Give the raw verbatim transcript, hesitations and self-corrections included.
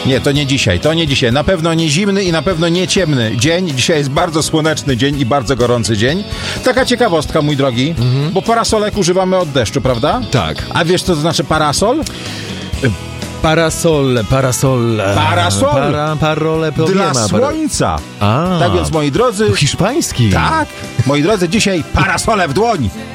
Nie, to nie dzisiaj, to nie dzisiaj. Na pewno nie zimny i na pewno nie ciemny dzień. Dzisiaj jest bardzo słoneczny dzień i bardzo gorący dzień. Taka ciekawostka, mój drogi, mhm. bo parasolek używamy od deszczu, prawda? Tak. A wiesz, co to znaczy parasol? Parasol, parasol. Parasol? Para, parole, Dla problema. słońca. A, tak więc, moi drodzy... hiszpański. Tak, moi drodzy, dzisiaj parasole w dłoń.